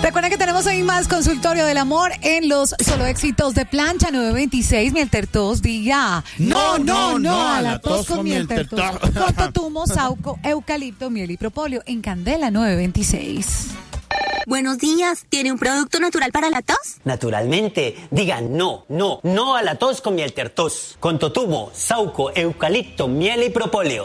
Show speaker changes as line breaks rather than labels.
Recuerda que tenemos hoy más consultorio del amor en los solo éxitos de Plancha 926. Miel Tertos, diga no a la tos con miel Tertos. Totumo, sauco, eucalipto, miel y propóleo en Candela 926.
Buenos días, ¿tiene un producto natural para la tos?
Naturalmente, diga no a la tos con miel Tertos. Con totumo, sauco, eucalipto, miel y propóleo.